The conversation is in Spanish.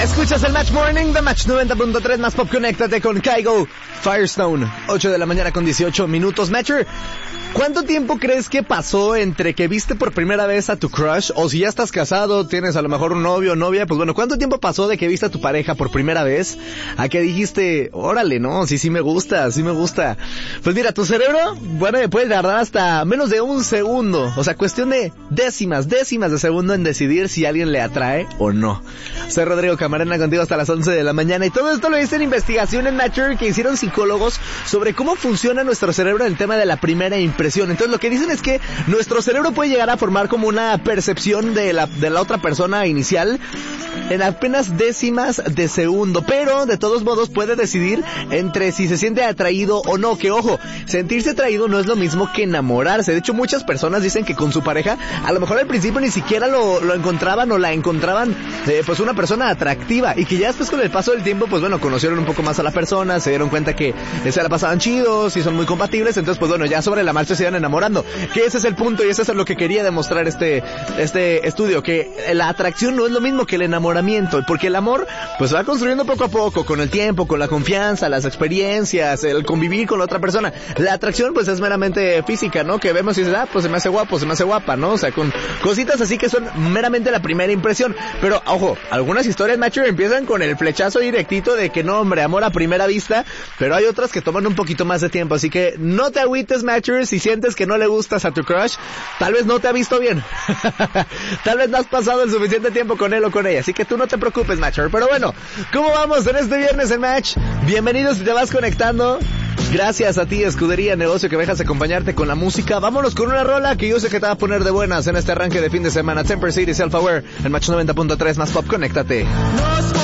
Escuchas el Match Morning de Match 90.3 más pop. Conéctate con Kygo Firestone. 8 de la mañana con 18 minutos. Matcher, ¿cuánto tiempo crees que pasó entre que viste por primera vez a tu crush? O si ya estás casado, tienes a lo mejor un novio o novia, pues bueno, ¿cuánto tiempo pasó de que viste a tu pareja por primera vez a que dijiste, órale, no, sí me gusta, sí me gusta? Pues mira, tu cerebro, bueno, me puede tardar hasta menos de un segundo. O sea, cuestión de décimas de segundo en decidir si alguien le atrae o no. Soy Rodrigo Camarena, contigo hasta las 11 de la mañana. Y todo esto lo hice en investigación en Nature que hicieron psicólogos sobre cómo funciona nuestro cerebro en el tema de la primera impresión. Entonces lo que dicen es que nuestro cerebro puede llegar a formar como una percepción de la otra persona inicial en apenas décimas de segundo, pero de todos modos puede decidir entre si se siente atraído o no. Que ojo, sentirse atraído no es lo mismo que enamorarse. De hecho, muchas personas dicen que con su pareja a lo mejor al principio ni siquiera lo encontraban o la encontraban pues una persona atractiva, y que ya después con el paso del tiempo pues bueno, conocieron un poco más a la persona, se dieron cuenta que se la pasaban chidos y son muy compatibles. Entonces pues bueno, ya sobre la marcha se iban enamorando, que ese es el punto y eso es lo que quería demostrar este estudio, que la atracción no es lo mismo que el enamoramiento, porque el amor pues se va construyendo poco a poco, con el tiempo, con la confianza, las experiencias, el convivir con la otra persona. La atracción pues es meramente física, ¿no? Que vemos y dices, pues se me hace guapo, se me hace guapa, ¿no? O sea, con cositas así que son meramente la primera impresión. Pero ojo, algunas historias Matcher empiezan con el flechazo directito de que no, hombre, amor a primera vista, pero hay otras que toman un poquito más de tiempo, así que no te agüites, Matcher, si sientes que no le gustas a tu crush, tal vez no te ha visto bien. Tal vez no has pasado el suficiente tiempo con él o con ella, así que tú no te preocupes, Matcher. Pero bueno, ¿cómo vamos en este viernes en Match? Bienvenidos si te vas conectando. Gracias a ti, Escudería Negocio, que me dejas acompañarte con la música. Vámonos con una rola que yo sé que te va a poner de buenas en este arranque de fin de semana. Temper City, Self Aware, en Match 90.3 más pop. Conéctate.